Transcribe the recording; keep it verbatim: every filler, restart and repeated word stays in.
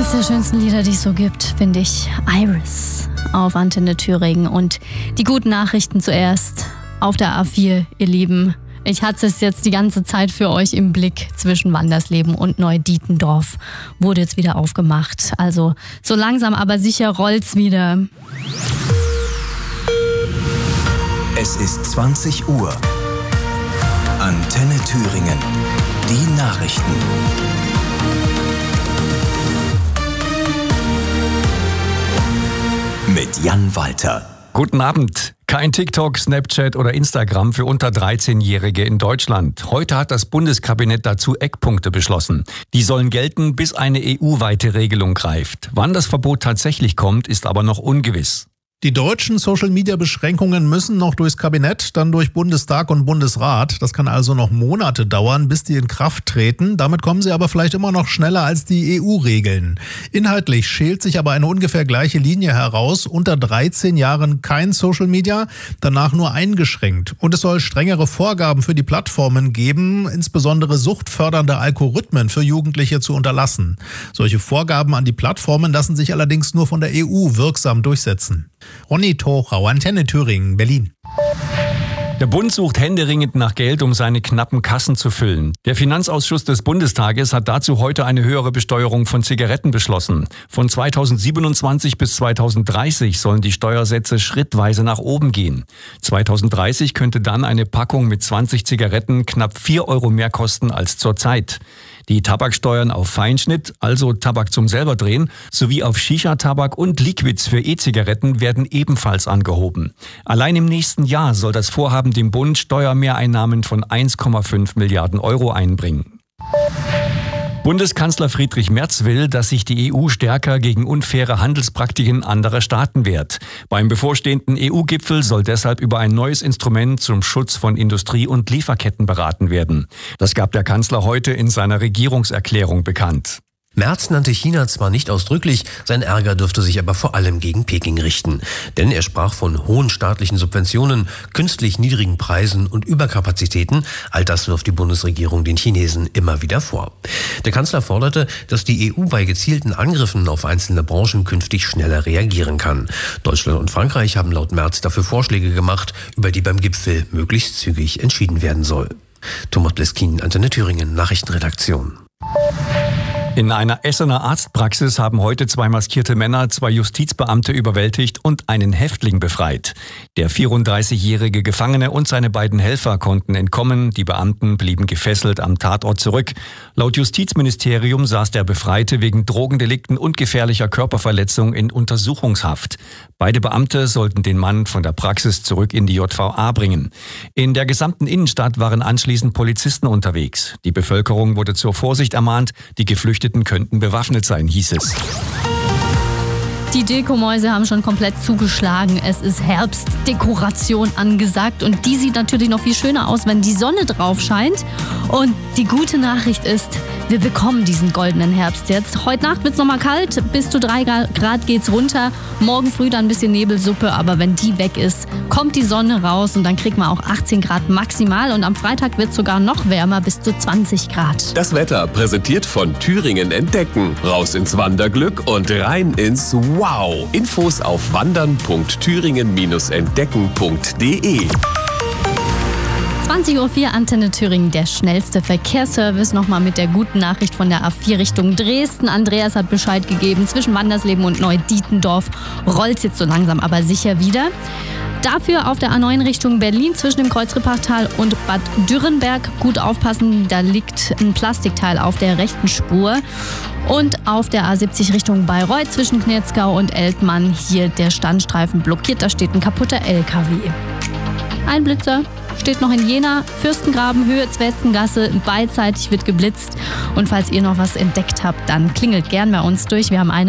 Eines der schönsten Lieder, die es so gibt, finde ich. Iris auf Antenne Thüringen. Und die guten Nachrichten zuerst auf der A vier, ihr Lieben. Ich hatte es jetzt die ganze Zeit für euch im Blick. Zwischen Wandersleben und Neudietendorf wurde jetzt wieder aufgemacht. Also so langsam aber sicher rollt's wieder. Es ist zwanzig Uhr. Antenne Thüringen. Die Nachrichten. Mit Jan Walter. Guten Abend. Kein TikTok, Snapchat oder Instagram für unter dreizehnjährige in Deutschland. Heute hat das Bundeskabinett dazu Eckpunkte beschlossen. Die sollen gelten, bis eine E U-weite Regelung greift. Wann das Verbot tatsächlich kommt, ist aber noch ungewiss. Die deutschen Social-Media-Beschränkungen müssen noch durchs Kabinett, dann durch Bundestag und Bundesrat. Das kann also noch Monate dauern, bis die in Kraft treten. Damit kommen sie aber vielleicht immer noch schneller als die E U-Regeln. Inhaltlich schält sich aber eine ungefähr gleiche Linie heraus. Unter dreizehn Jahren kein Social-Media, danach nur eingeschränkt. Und es soll strengere Vorgaben für die Plattformen geben, insbesondere suchtfördernde Algorithmen für Jugendliche zu unterlassen. Solche Vorgaben an die Plattformen lassen sich allerdings nur von der E U wirksam durchsetzen. Ronny Tochau, Antenne Thüringen, Berlin. Der Bund sucht händeringend nach Geld, um seine knappen Kassen zu füllen. Der Finanzausschuss des Bundestages hat dazu heute eine höhere Besteuerung von Zigaretten beschlossen. Von zweitausendsiebenundzwanzig bis zweitausenddreißig sollen die Steuersätze schrittweise nach oben gehen. zweitausenddreißig könnte dann eine Packung mit zwanzig Zigaretten knapp vier Euro mehr kosten als zurzeit. Die Tabaksteuern auf Feinschnitt, also Tabak zum Selberdrehen, sowie auf Shisha-Tabak und Liquids für E-Zigaretten werden ebenfalls angehoben. Allein im nächsten Jahr soll das Vorhaben dem Bund Steuermehreinnahmen von eins Komma fünf Milliarden Euro einbringen. Bundeskanzler Friedrich Merz will, dass sich die E U stärker gegen unfaire Handelspraktiken anderer Staaten wehrt. Beim bevorstehenden E U-Gipfel soll deshalb über ein neues Instrument zum Schutz von Industrie- und Lieferketten beraten werden. Das gab der Kanzler heute in seiner Regierungserklärung bekannt. Merz nannte China zwar nicht ausdrücklich, sein Ärger dürfte sich aber vor allem gegen Peking richten. Denn er sprach von hohen staatlichen Subventionen, künstlich niedrigen Preisen und Überkapazitäten. All das wirft die Bundesregierung den Chinesen immer wieder vor. Der Kanzler forderte, dass die E U bei gezielten Angriffen auf einzelne Branchen künftig schneller reagieren kann. Deutschland und Frankreich haben laut Merz dafür Vorschläge gemacht, über die beim Gipfel möglichst zügig entschieden werden soll. Thomas Bleskin, Antenne Thüringen, Nachrichtenredaktion. In einer Essener Arztpraxis haben heute zwei maskierte Männer zwei Justizbeamte überwältigt und einen Häftling befreit. Der vierunddreißigjährige Gefangene und seine beiden Helfer konnten entkommen. Die Beamten blieben gefesselt am Tatort zurück. Laut Justizministerium saß der Befreite wegen Drogendelikten und gefährlicher Körperverletzung in Untersuchungshaft. Beide Beamte sollten den Mann von der Praxis zurück in die J V A bringen. In der gesamten Innenstadt waren anschließend Polizisten unterwegs. Die Bevölkerung wurde zur Vorsicht ermahnt. Die Geflüchteten könnten bewaffnet sein, hieß es. Die Dekomäuse haben schon komplett zugeschlagen. Es ist Herbstdekoration angesagt und die sieht natürlich noch viel schöner aus, wenn die Sonne drauf scheint. Und die gute Nachricht ist, wir bekommen diesen goldenen Herbst jetzt. Heute Nacht wird es nochmal kalt, bis zu drei Grad geht's runter. Morgen früh dann ein bisschen Nebelsuppe, aber wenn die weg ist, kommt die Sonne raus und dann kriegt man auch achtzehn Grad maximal. Und am Freitag wird es sogar noch wärmer, bis zu zwanzig Grad. Das Wetter präsentiert von Thüringen Entdecken. Raus ins Wanderglück und rein ins Wow. Infos auf wandern punkt thüringen entdecken punkt de. zwanzig Uhr vier, Antenne Thüringen, der schnellste Verkehrsservice. Nochmal mit der guten Nachricht von der A vier Richtung Dresden. Andreas hat Bescheid gegeben, zwischen Wandersleben und Neudietendorf rollt es jetzt so langsam aber sicher wieder. Dafür auf der A neun Richtung Berlin zwischen dem Kreuzripachtal und Bad Dürrenberg gut aufpassen, da liegt ein Plastikteil auf der rechten Spur. Und auf der A siebzig Richtung Bayreuth zwischen Knetzgau und Eltmann hier der Standstreifen blockiert, da steht ein kaputter L K W. Ein Blitzer steht noch in Jena, Fürstengraben, Höhe Zwetzengasse, beidseitig wird geblitzt. Und falls ihr noch was entdeckt habt, dann klingelt gern bei uns durch. Wir haben eine